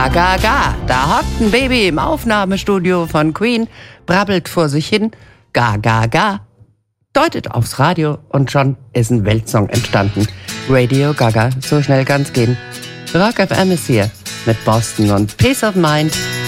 Ga, ga, ga, da hockt ein Baby im Aufnahmestudio von Queen, brabbelt vor sich hin, ga, ga, ga, deutet aufs Radio und schon ist ein Weltsong entstanden. Radio Gaga, so schnell kann's gehen. Rock FM ist hier mit Boston und Peace of Mind.